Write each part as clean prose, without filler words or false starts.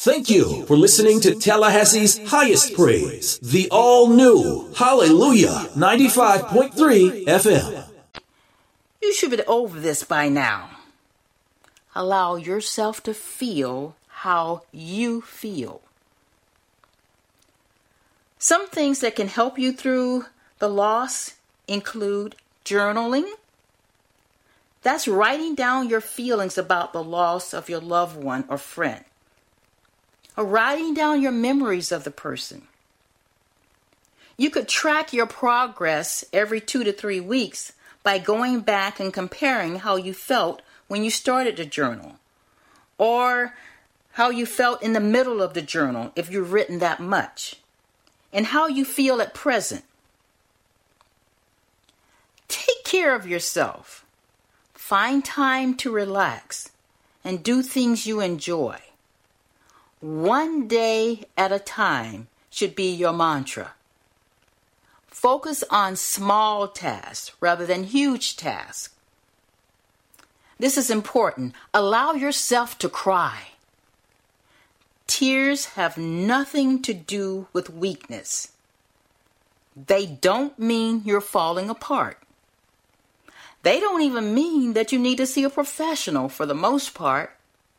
Thank you for listening to Tallahassee's highest praise, the all-new Hallelujah 95.3 FM. You should be over this by now. Allow yourself to feel how you feel. Some things that can help you through the loss include journaling. That's writing down your feelings about the loss of your loved one or friend. Or writing down your memories of the person. You could track your progress every 2 to 3 weeks by going back and comparing how you felt when you started the journal, or how you felt in the middle of the journal if you've written that much, and how you feel at present. Take care of yourself. Find time to relax and do things you enjoy. One day at a time should be your mantra. Focus on small tasks rather than huge tasks. This is important. Allow yourself to cry. Tears have nothing to do with weakness. They don't mean you're falling apart. They don't even mean that you need to see a professional for the most part.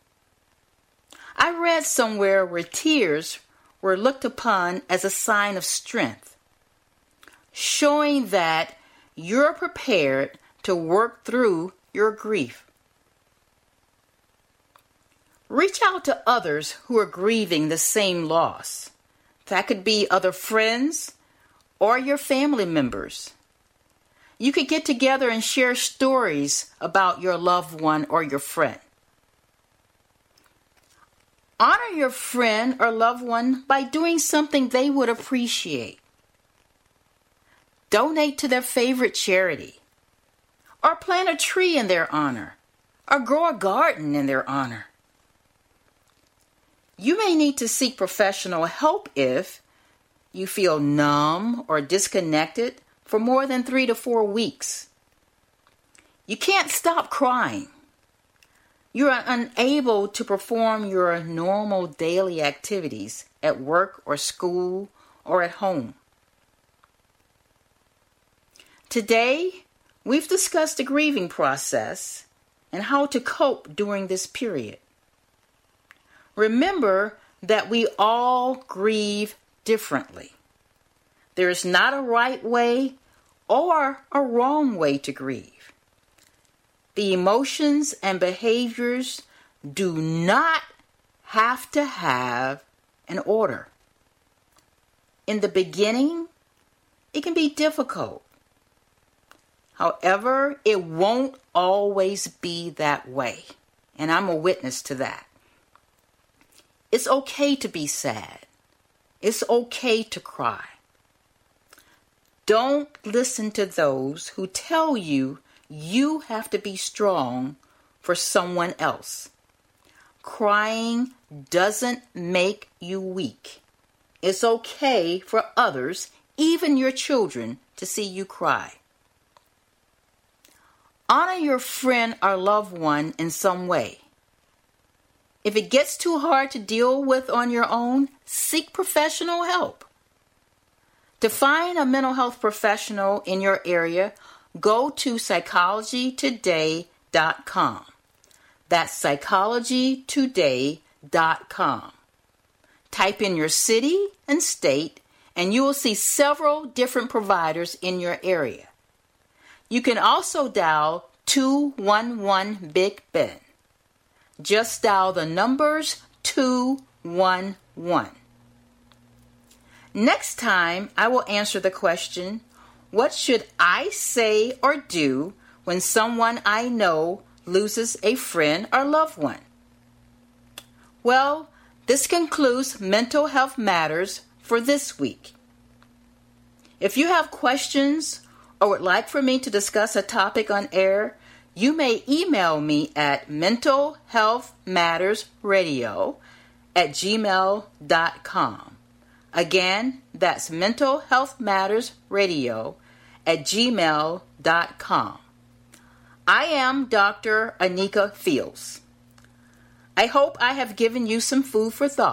I read somewhere where tears were looked upon as a sign of strength, showing that you're prepared to work through your grief. Reach out to others who are grieving the same loss. That could be other friends or your family members. You could get together and share stories about your loved one or your friend. Honor your friend or loved one by doing something they would appreciate. Donate to their favorite charity, or plant a tree in their honor, or grow a garden in their honor. You may need to seek professional help if you feel numb or disconnected for more than 3 to 4 weeks. You can't stop crying. You are unable to perform your normal daily activities at work or school or at home. Today, we've discussed the grieving process and how to cope during this period. Remember that we all grieve differently. There is not a right way or a wrong way to grieve. The emotions and behaviors do not have to have an order. In the beginning, it can be difficult. However, it won't always be that way, and I'm a witness to that. It's okay to be sad. It's okay to cry. Don't listen to those who tell you you have to be strong for someone else. Crying doesn't make you weak. It's okay for others, even your children, to see you cry. Honor your friend or loved one in some way. If it gets too hard to deal with on your own, seek professional help. To find a mental health professional in your area, go to psychologytoday.com. That's psychologytoday.com. Type in your city and state, and you will see several different providers in your area. You can also dial 211 Big Ben. Just dial the numbers 211. Next time, I will answer the question, what should I say or do when someone I know loses a friend or loved one? Well, this concludes Mental Health Matters for this week. If you have questions or would like for me to discuss a topic on air, you may email me at mentalhealthmattersradio@gmail.com. Again, that's mentalhealthmattersradio@gmail.com. I am Dr. Anika Fields. I hope I have given you some food for thought.